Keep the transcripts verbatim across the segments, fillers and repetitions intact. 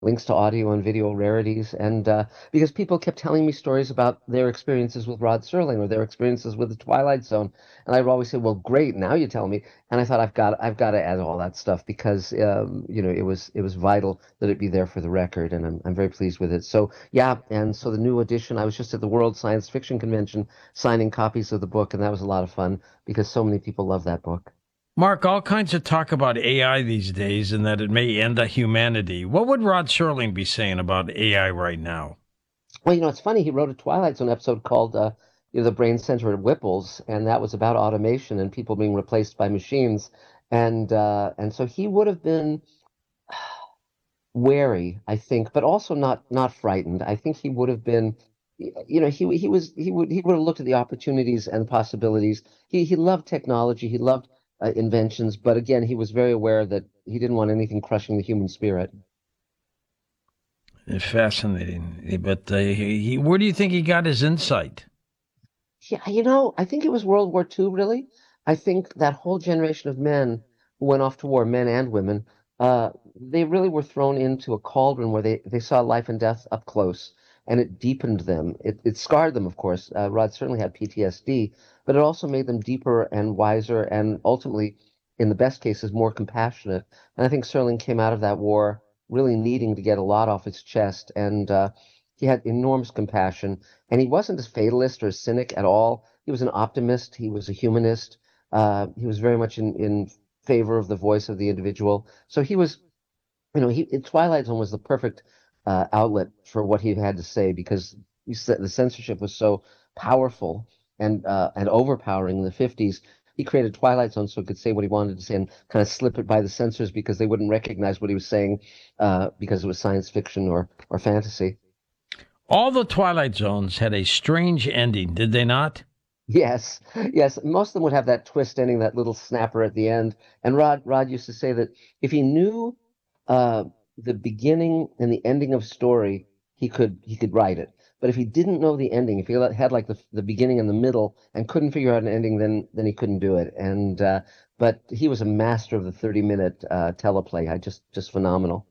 links to audio and video rarities, and uh, because people kept telling me stories about their experiences with Rod Serling or their experiences with the Twilight Zone, and I would always say, "Well, great, now you tell me." And I thought I've got I've got to add all that stuff because um, you know it was it was vital that it be there for the record, and I'm I'm very pleased with it. So yeah, and so the new edition. I was just at the World Science Fiction Convention signing copies of the book, and that was a lot of fun because so many people love that book. Mark, all kinds of talk about A I these days and that it may end humanity. What would Rod Serling be saying about A I right now? Well, you know, it's funny. He wrote a Twilight Zone episode called uh, you know, "The Brain Center at Whipple's," and that was about automation and people being replaced by machines. And uh, and so he would have been wary, I think, but also not not frightened. I think he would have been, y- you know, he he was he would he would have looked at the opportunities and possibilities. He he loved technology. He loved uh, inventions, but again, he was very aware that he didn't want anything crushing the human spirit. Fascinating. But uh, he, he, where do you think he got his insight? Yeah, you know, I think it was World War Two, really. I think that whole generation of men who went off to war, men and women, uh, they really were thrown into a cauldron where they, they saw life and death up close, and it deepened them. It, it scarred them, of course. Uh, Rod certainly had P T S D, but it also made them deeper and wiser, and ultimately, in the best cases, more compassionate. And I think Serling came out of that war really needing to get a lot off his chest, and uh, he had enormous compassion. And he wasn't a fatalist or a cynic at all. He was an optimist. He was a humanist. Uh, he was very much in, in favor of the voice of the individual. So he was, you know, he Twilight Zone was the perfect uh, outlet for what he had to say because he said the censorship was so powerful and uh, and overpowering in the fifties. He created Twilight Zone so he could say what he wanted to say and kind of slip it by the censors because they wouldn't recognize what he was saying uh, because it was science fiction or or fantasy. All the Twilight Zones had a strange ending, did they not? Yes, yes. Most of them would have that twist ending, that little snapper at the end. And Rod Rod used to say that if he knew uh, the beginning and the ending of a story, he could he could write it. But if he didn't know the ending, if he had like the the beginning and the middle and couldn't figure out an ending, then then he couldn't do it. And uh, but he was a master of the thirty minute uh, teleplay. I just just phenomenal.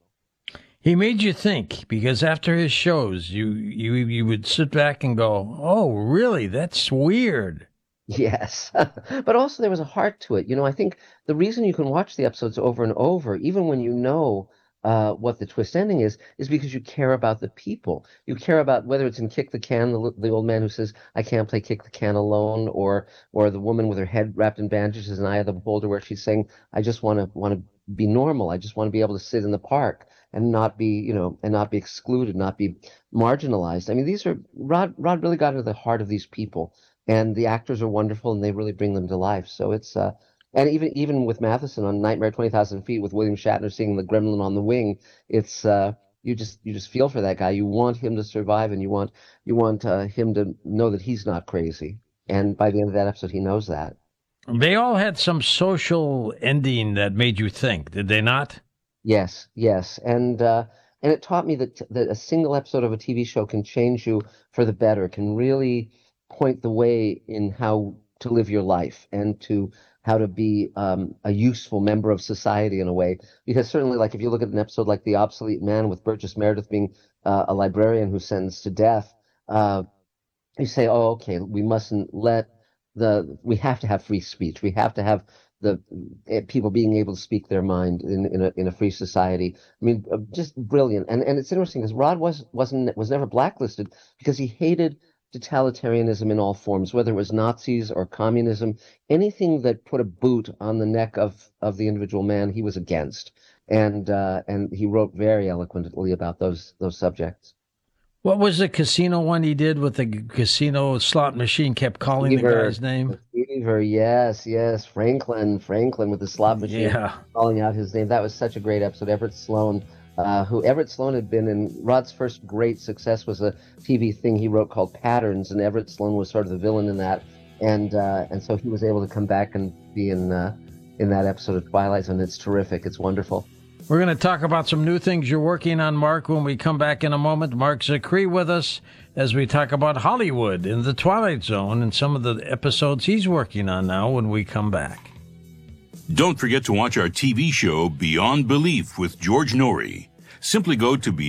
He made you think because after his shows, you you you would sit back and go, "Oh, really? That's weird." Yes. But also there was a heart to it. You know, I think the reason you can watch the episodes over and over, even when you know uh, what the twist ending is, is because you care about the people. You care about whether it's in Kick the Can, the, the old man who says, "I can't play Kick the Can alone," or or the woman with her head wrapped in bandages in Eye of the Beholder, where she's saying, "I just want to want to be normal. I just want to be able to sit in the park and not be, you know, and not be excluded, not be marginalized." I mean, these are Rod Rod really got into the heart of these people and the actors are wonderful and they really bring them to life. So it's uh and even even with Matheson on Nightmare twenty thousand Feet with William Shatner seeing the gremlin on the wing, it's uh you just you just feel for that guy. You want him to survive and you want you want uh, him to know that he's not crazy. And by the end of that episode, he knows that. They all had some social ending that made you think, did they not? Yes, yes. And uh and it taught me that that a single episode of a T V show can change you for the better, can really point the way in how to live your life and to how to be um, a useful member of society in a way. Because certainly, like if you look at an episode like The Obsolete Man with Burgess Meredith being uh, a librarian who's sentenced to death, uh, you say, oh, okay, we mustn't let the, we have to have free speech. We have to have the eh, people being able to speak their mind in, in a in a free society. I mean, uh, just brilliant. And and it's interesting because Rod was wasn't was never blacklisted because he hated totalitarianism in all forms, whether it was Nazis or communism, anything that put a boot on the neck of of the individual man, he was against. And uh, and he wrote very eloquently about those those subjects. What was the casino one he did with the casino slot machine kept calling the Fever, guy's name? Fever, yes, yes. Franklin, Franklin with the slot machine Yeah. calling out his name. That was such a great episode. Everett Sloan, uh, who Everett Sloan had been in Rod's first great success was a T V thing he wrote called Patterns, and Everett Sloan was sort of the villain in that. And uh, and so he was able to come back and be in uh, in that episode of Twilight Zone. It's terrific. It's wonderful. We're going to talk about some new things you're working on, Mark, when we come back in a moment. Mark Zicree with us as we talk about Hollywood and the Twilight Zone and some of the episodes he's working on now when we come back. Don't forget to watch our T V show Beyond Belief with George Norrie. Simply go to